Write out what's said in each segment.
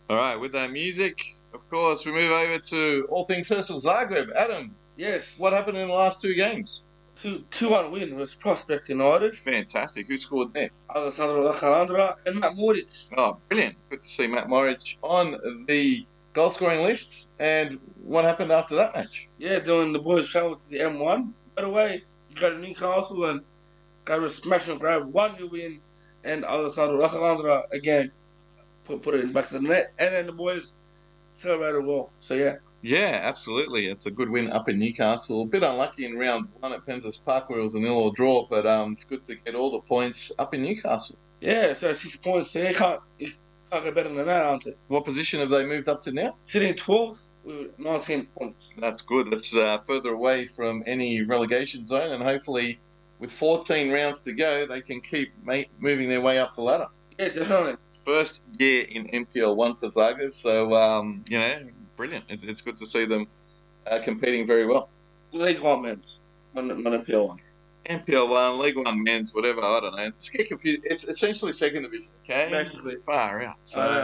All right, with that music, of course, we move over to all things Hersel Zagreb. Adam, Yes. what happened in the last two games? 2-1 win was Prospect United. Fantastic. Who scored there? Alessandro Lacandra and Matt Moric. Oh, brilliant. Good to see Matt Moric on the goal scoring list. And what happened after that match? Yeah, doing the boys travel to the M1. By the way, you got a Newcastle and got a smash and grab 1-0 win, and Alessandro Lacandra again put it back to the net, and then the boys celebrated well. So yeah. Yeah, absolutely. It's a good win up in Newcastle. A bit unlucky in round one at Penzas Park where it was a 0-0 draw, but it's good to get all the points up in Newcastle. Yeah, so 6 points. So you can't get better than that, aren't it? What position have they moved up to now? Sitting 12th with 19 points. That's good. That's further away from any relegation zone, and hopefully with 14 rounds to go, they can keep moving their way up the ladder. Yeah, definitely. First year in NPL 1 for Zagreb, so, brilliant. It's good to see them competing very well. League One men's, not NPL 1. NPL 1, League 1 men's, whatever, I don't know. It's get confused. It's essentially second division, okay? Basically. Far out.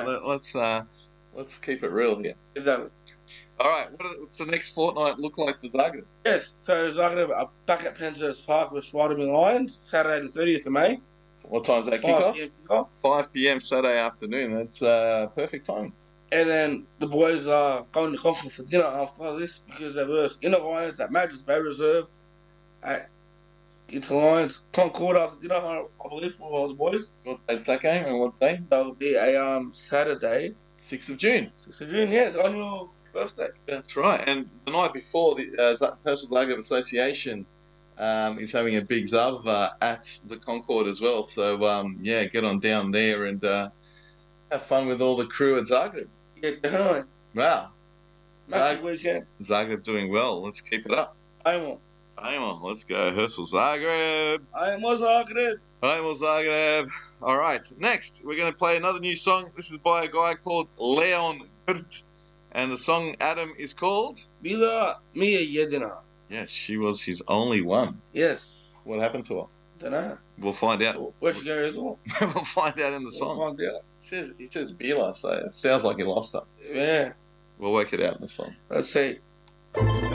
So let's keep it real here. Exactly. All right, what's the next fortnight look like for Zagreb? Yes, so Zagreb are back at Penzas Park with Schweiderman Lions, Saturday the 30th of May. What time's that 5 kickoff? PM kickoff. 5 p.m. Saturday afternoon. That's perfect time. And then the boys are going to Concord for dinner after this because they verse Inner Lions at Madras Bay Reserve at Inter Lions Concord after dinner, I believe, for all the boys. What date's that game and what day? That'll be a Saturday, 6th of June. 6th of June, yes, on your birthday. That's right. And the night before, the Hersel Zagreb Association is having a big Zava at the Concord as well. So, get on down there and have fun with all the crew at Zagreb. Yeah, definitely. Wow. Massive weekend. Zagreb doing well. Let's keep it up. Ajmo. Let's go. Hersel Zagreb. Ajmo Zagreb. Zagreb. All right. Next, we're going to play another new song. This is by a guy called Leon Grt. And the song, Adam, is called? Bila Mia Jedina. Yes, she was his only one. Yes. What happened to her? Dunno. We'll find out. Where'd she go as well? We'll find out in the song. We'll find out. It says Bila, so it sounds like he lost her. Yeah. We'll work it out in the song. Let's see.